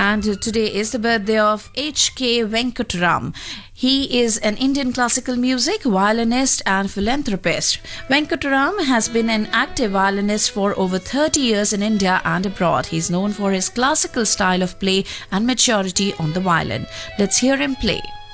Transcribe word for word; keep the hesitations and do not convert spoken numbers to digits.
And today is the birthday of H K Venkataram. He is an Indian classical music violinist and philanthropist. Venkataram has been an active violinist for over thirty years in India and abroad. He is known for his classical style of play and maturity on the violin. Let's hear him play.